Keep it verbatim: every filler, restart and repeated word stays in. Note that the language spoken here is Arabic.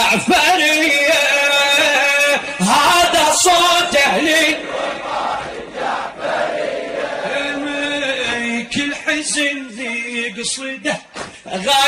الجعفرية هذا صوت أهلي كل حزن ذي قصده